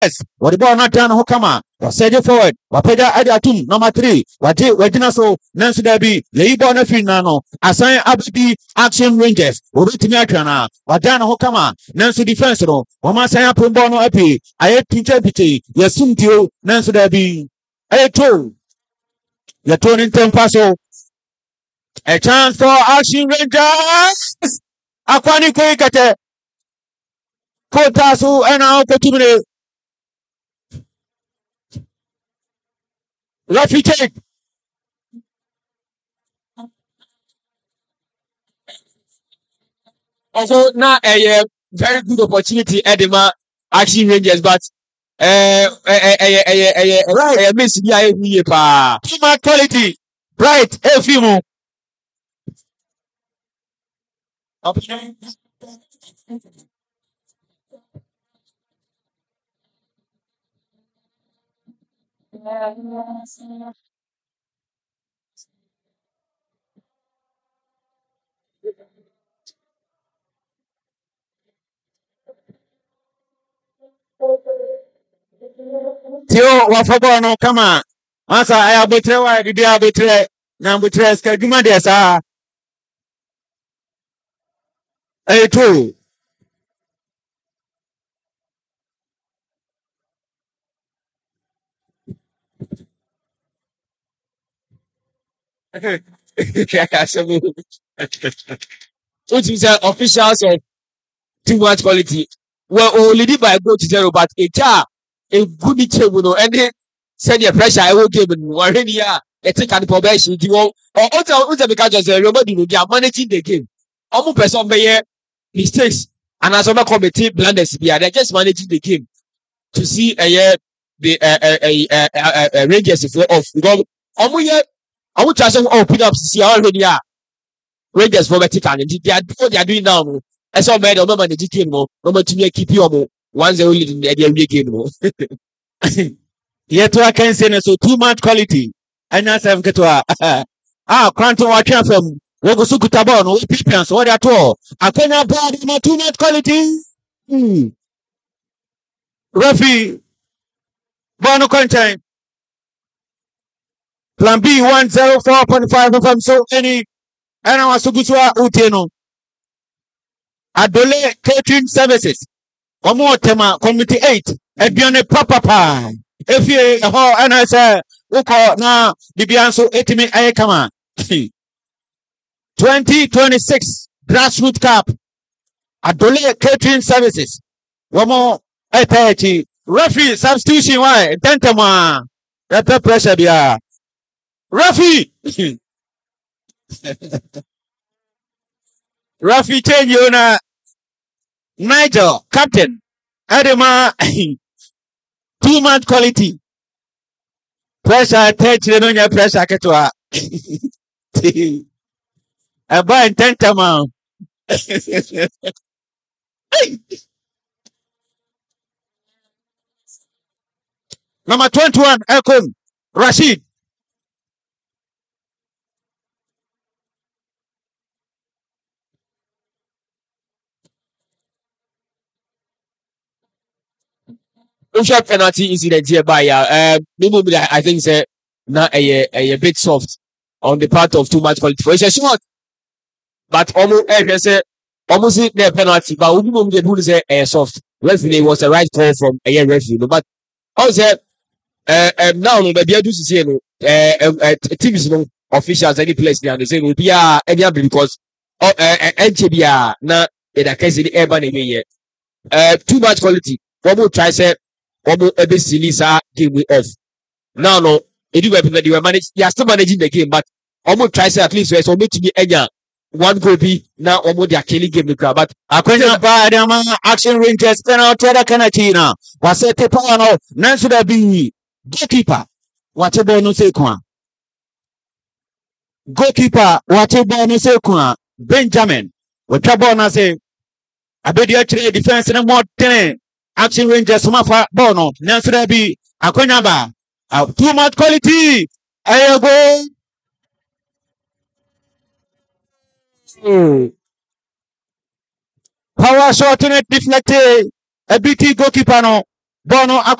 What the ball not down Hokama, or send it forward, Wapeda Adatum, number 3, Wajina so, Nancy Dabi, Leibon Finano, assign Abdi Action Rangers, Uritimia, Wadana Hokama, Nancy Defense, Wama Saya Pumbono Epi, I had Pinchapiti, Yasumtio, Nancy Dabi, I told, you're turning 10 paso, a chance for Action Rangers, Aquani Kate, Kotasu, and our opportunity. Referee check. Also, now a very good opportunity at the Action Rangers, but right, miss the team quality, right? A few Tio Wafabano, come on. Once I have betrayed, I did have betrayed. Now betrayed, Skaguma, there's a true. Which is officials of too much quality. Well, only by go to 0, but a good table, and then send your pressure. I will give it one year. Let's take an probation. You will, or also because everybody will be managing the game. Almost person by mistakes, and as a committee, blunders, they're just managing the game to see the Rangers if off. Because I would try some open up to see already Rangers for Vatican, and what they are doing now. I saw made a moment the game, no to keep you once they only in the game. Yet I can say so too much quality. And that's I'm get to Quantum watching from Wogosuku Tabon, no people, what at all. I cannot buy too much quality. Referee, Bono Contain. Plan B 104.5 FM so any and I was to go to Uteno. Adole Catering Services. One more tema, Committee 8. Ebione Papa. If you and I say, Uko na Bibianso 80 Ayakama. 2026 Grassroots Cup. Adole Catering Services. One more 30. Referee substitution why? Tentama. That pressure be Referee. Referee change you na Nigel, captain. Adema, too much quality. Pressure, attention, on your pressure, Ketua. A boy in Tentama. Number 21, Elkom, Rashid. Shot penalty incident here by maybe I think it's not a bit soft on the part of too much quality. For it's a shot, but almost the penalty, but we the rule say soft. Referee was a right call from a referee, but also now maybe I do see teams officials any place there they say will be any because NJBA na the case in the urban area too much quality. One more try say every series game we off. Now, no, they are still managing the game, but almost try say at least so make to be enya one goal be now almost their killing game but according to Action Rangers penalty da Kanatina was a power no nanso da be goalkeeper what a ball no say kwa goalkeeper what a ball no say kwa Benjamin what a ball no say abedi actually defense no more 10 Action Rangers mafa ball no nanso da be akonya ba too much quality ayo power shot in it deflected. A BT goalkeeper no. ball no